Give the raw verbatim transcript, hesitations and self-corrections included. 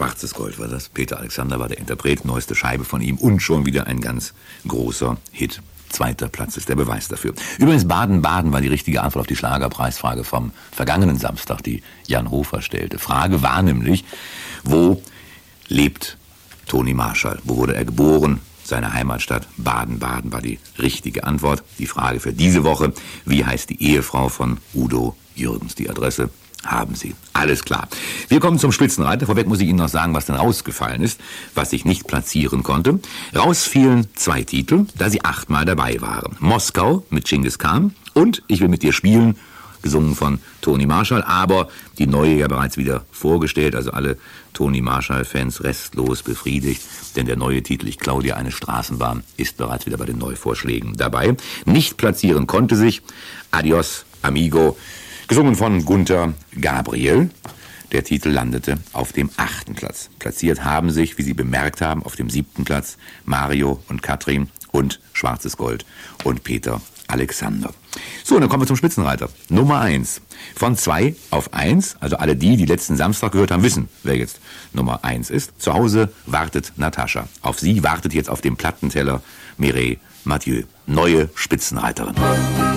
Schwarzes Gold war das. Peter Alexander war der Interpret, neueste Scheibe von ihm und schon wieder ein ganz großer Hit. Zweiter Platz ist der Beweis dafür. Übrigens, Baden-Baden war die richtige Antwort auf die Schlagerpreisfrage vom vergangenen Samstag, die Jan Hofer stellte. Frage war nämlich, wo lebt Toni Marschall? Wo wurde er geboren? Seine Heimatstadt Baden-Baden war die richtige Antwort. Die Frage für diese Woche, wie heißt die Ehefrau von Udo Jürgens? Die Adresse haben Sie. Alles klar. Wir kommen zum Spitzenreiter. Vorweg muss ich Ihnen noch sagen, was denn rausgefallen ist, was ich nicht platzieren konnte. Rausfielen zwei Titel, da Sie achtmal dabei waren. Moskau mit Genghis Khan und Ich will mit dir spielen, gesungen von Toni Marschall, aber die neue ja bereits wieder vorgestellt, also alle Toni Marschall-Fans restlos befriedigt, denn der neue Titel Ich klau dir eine Straßenbahn ist bereits wieder bei den Neuvorschlägen dabei. Nicht platzieren konnte sich Adios Amigo, gesungen von Gunther Gabriel. Der Titel landete auf dem achten Platz. Platziert haben sich, wie Sie bemerkt haben, auf dem siebten Platz Mario und Katrin und Schwarzes Gold und Peter Alexander. So, dann kommen wir zum Spitzenreiter. Nummer eins. Von zwei auf eins, also alle die, die letzten Samstag gehört haben, wissen, wer jetzt Nummer eins ist. Zu Hause wartet Natascha. Auf sie wartet jetzt auf dem Plattenteller Mireille Mathieu, neue Spitzenreiterin.